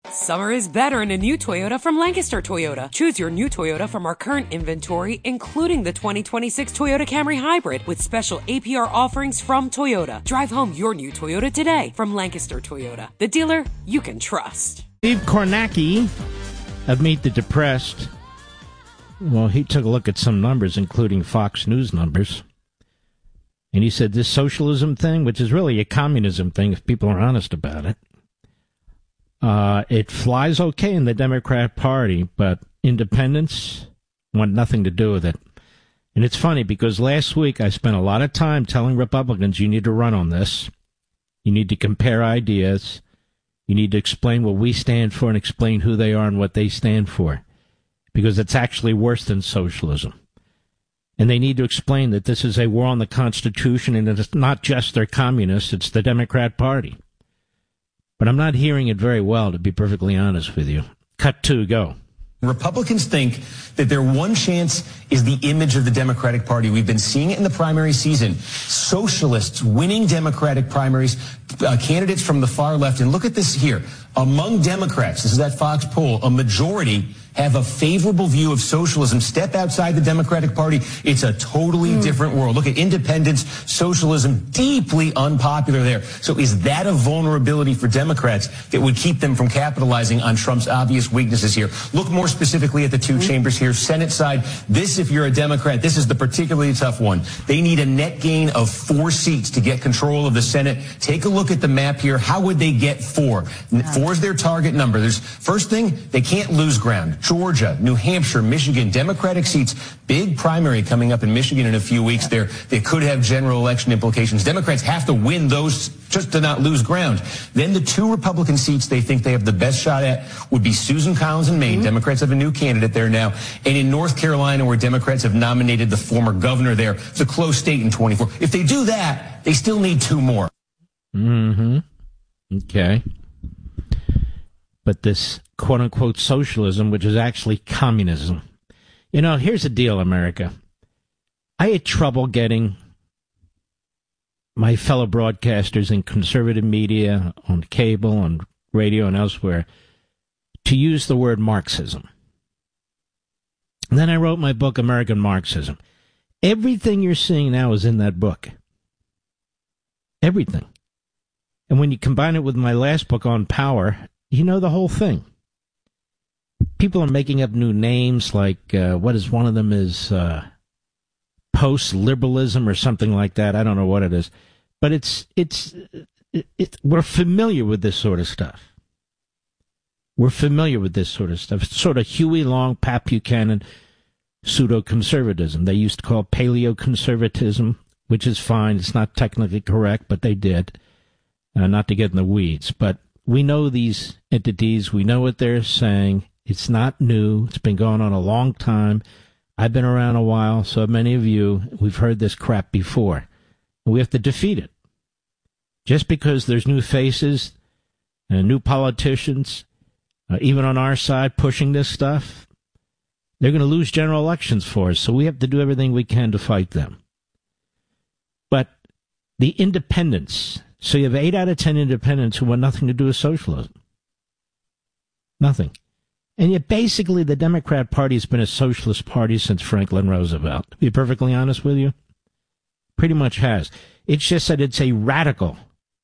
Summer is better in a new Toyota from Lancaster Toyota. Choose your new Toyota from our current inventory, including the 2026 Toyota Camry Hybrid, with special APR offerings from Toyota. Drive home your new Toyota today from Lancaster Toyota, the dealer you can trust. Steve Kornacki of Meet the Depressed, well, he took a look at some numbers, including Fox News numbers, and he said this socialism thing, which is really a communism thing if people are honest about it, it flies okay in the Democrat Party, but independents want nothing to do with it. And it's funny because last week I spent a lot of time telling Republicans you need to run on this. You need to compare ideas. You need to explain what we stand for and explain who they are and what they stand for, because it's actually worse than socialism. And they need to explain that this is a war on the Constitution and it's not just their communists, it's the Democrat Party. But I'm not hearing it very well, to be perfectly honest with you. Cut 2, go. Republicans think that their one chance is the image of the Democratic Party. We've been seeing it in the primary season. Socialists winning Democratic primaries, candidates from the far left. And look at this here. Among Democrats, this is that Fox poll, a majority have a favorable view of socialism. Step outside the Democratic Party, it's a totally different world. Look at independence, socialism, deeply unpopular there. So is that a vulnerability for Democrats that would keep them from capitalizing on Trump's obvious weaknesses here? Look more specifically at the two chambers here. Senate side, this, if you're a Democrat, this is the particularly tough one. They need a net gain of 4 seats to get control of the Senate. Take a look at the map here. How would they get 4? 4 is their target number. There's first thing, they can't lose ground. Georgia, New Hampshire, Michigan, Democratic seats, big primary coming up in Michigan in a few weeks there. They could have general election implications. Democrats have to win those just to not lose ground. Then the 2 Republican seats they think they have the best shot at would be Susan Collins in Maine. Democrats have a new candidate there now. And in North Carolina, where Democrats have nominated the former governor there. It's a close state in 24. If they do that, they still need 2 more. Okay. But this quote-unquote socialism, which is actually communism. You know, here's the deal, America. I had trouble getting my fellow broadcasters in conservative media, on cable, on radio, and elsewhere, to use the word Marxism. And then I wrote my book, American Marxism. Everything you're seeing now is in that book. Everything. And when you combine it with my last book on power, you know the whole thing. People are making up new names, like what is one of them is post-liberalism or something like that. I don't know what it is, but it's we're familiar with this sort of stuff. We're familiar with this sort of stuff. It's sort of Huey Long, Pat Buchanan pseudo-conservatism. They used to call paleo-conservatism, which is fine. It's not technically correct, but they did. Not to get in the weeds, but we know these entities. We know what they're saying. It's not new. It's been going on a long time. I've been around a while, so many of you, we've heard this crap before. And we have to defeat it. Just because there's new faces and new politicians, even on our side, pushing this stuff, they're going to lose general elections for us, so we have to do everything we can to fight them. But the independents, so you have 8 out of 10 independents who want nothing to do with socialism. Nothing. And yet basically the Democrat Party has been a socialist party since Franklin Roosevelt. To be perfectly honest with you, pretty much has. It's just that it's a radical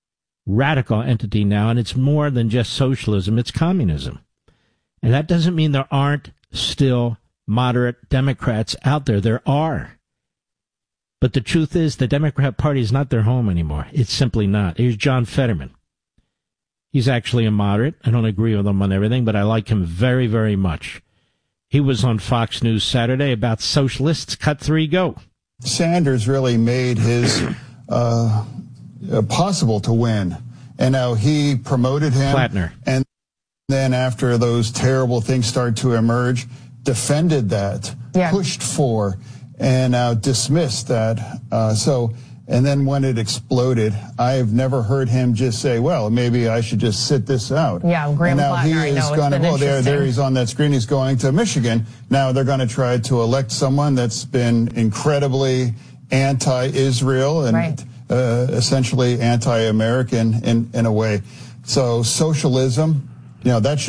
entity now, and it's more than just socialism, it's communism. And that doesn't mean there aren't still moderate Democrats out there. There are. But the truth is, the Democrat Party is not their home anymore. It's simply not. Here's John Fetterman. He's actually a moderate. I don't agree with him on everything, but I like him very, very much. He was on Fox News Saturday about socialists. Cut 3, go. Sanders really made his possible to win. And now he promoted him. Plattner. And then after those terrible things started to emerge, defended that, pushed for, and now dismissed that. And then when it exploded, I've never heard him just say, well, maybe I should just sit this out. Yeah, Graham Plattner, I know. He's going to, well, there he's on that screen. He's going to Michigan. Now they're going to try to elect someone that's been incredibly anti-Israel and essentially anti-American in a way. So socialism, that should